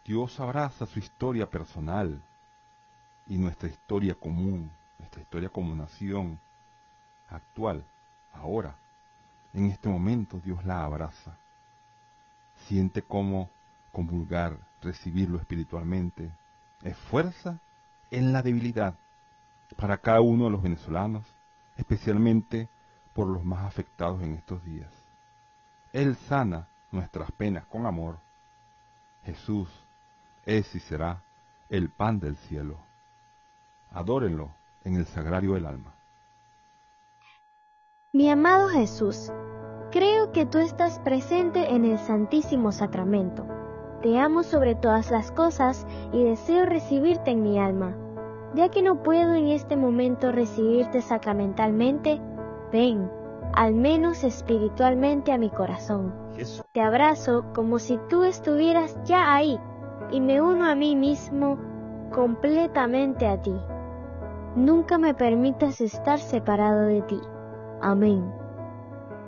Dios abraza su historia personal y nuestra historia común, nuestra historia como nación actual, ahora. En este momento Dios la abraza. Siente cómo comulgar, recibirlo espiritualmente, es fuerza en la debilidad para cada uno de los venezolanos, especialmente por los más afectados en estos días. Él sana nuestras penas con amor. Jesús es y será el pan del cielo. Adórenlo en el sagrario del alma. Mi amado Jesús, creo que tú estás presente en el Santísimo Sacramento. Te amo sobre todas las cosas y deseo recibirte en mi alma. Ya que no puedo en este momento recibirte sacramentalmente, ven, al menos espiritualmente, a mi corazón. Te abrazo como si tú estuvieras ya ahí y me uno a mí mismo completamente a ti. Nunca me permitas estar separado de ti. Amén.